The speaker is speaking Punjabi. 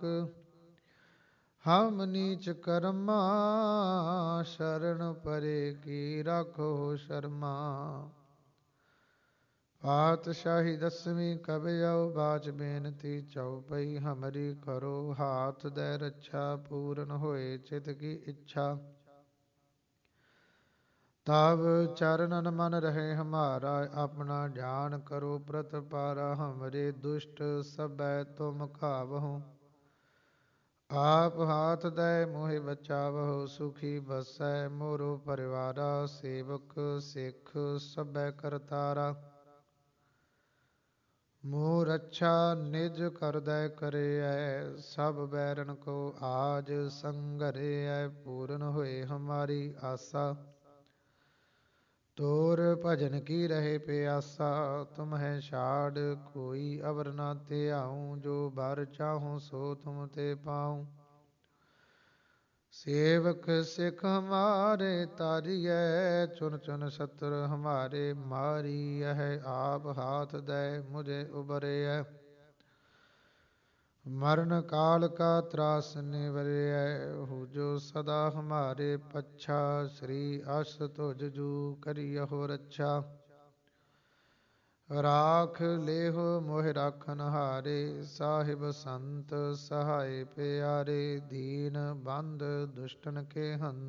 ਹਮ ਨੀਚ ਕਰਮਾ ਸ਼ਰਨ ਪਰੇ ਕੀ ਰਾਖੋ ਸ਼ਰਮਾ। ਪਾਤਸ਼ਾਹੀ ਦਸਵੀਂ ਕਬਿਯਉ ਬਾਚ ਬੇਨਤੀ ਚਉਪਈ ਹਮਰੀ ਕਰੋ ਹਾਥ ਦੈ ਰੱਛਾ ਪੂਰਨ ਹੋਏ ਚਿਤ ਕੀ ਇੱਛਾ। ਤਬ ਚਰਨਨ ਮਨ ਰਹੇ ਹਮਾਰਾ ਆਪਣਾ ਜਾਨ ਕਰੋ ਪ੍ਰਤਪਾਰਾ। ਹਮਰੇ ਦੁਸ਼ਟ ਸਭੈ ਤੁਮ ਖਾਵਹੁ ਆਪ ਹਾਥ ਦੈ ਮੋਹਿ ਬਚਾਵਹੁ। ਸੁਖੀ ਬਸੈ ਮੋਰੋ ਪਰਿਵਾਰਾ ਸੇਵਕ ਸਿੱਖ ਸਭੈ ਕਰਤਾਰਾ। ਮੋਹ ਰੱਛਾ ਨਿਜ ਕਰਦੈ ਕਰਿਐ ਸਭ ਬੈਰਨ ਕੋ ਆਜ ਸੰਘਰਿਐ। ਪੂਰਨ ਹੋਏ ਹਮਾਰੀ ਆਸਾ ਤੋਰ ਭਜਨ ਕੀ ਰਹੇ ਪਿਆਸਾ। ਤੁਮਹਿ ਛਾੜ ਕੋਈ ਅਵਰ ਨਾ ਧਿਆਉ ਜੋ ਬਰ ਚਾਹੂੰ ਸੋ ਤੁਮ ਤੇ ਪਾਉ। ਸੇਵਕ ਸਿੱਖ ਹਮਾਰੇ ਤਾਰੀਐ ਚੁਨ ਚੁਨ ਸ਼ਤਰ ਹਮਾਰੇ ਮਾਰੀਐ। ਆਪ ਹਾਥ ਦੈ ਮੁਝੇ ਉਬਰਿਐ ਮਰਨ ਕਾਲ ਕਾ ਤਰਾਸ ਨਿਵਰਿਐ। ਹੋ ਜੋ ਸਦਾ ਹਮਾਰੇ ਪੱਛਾ ਸ੍ਰੀ ਅਸ ਤੁਜ ਜੂ ਕਰਿਯਹੁ ਰੱਛਾ। ਰਾਖ ਲੇਹੁ ਮੋਹਿ ਰਾਖਨ ਹਾਰੇ ਸਾਹਿਬ ਸੰਤ ਸਹਾਇ ਪਿਆਰੇ। ਦੀਨ ਬੰਧ ਦੁਸ਼ਟਨ ਕੇ ਹੰਤ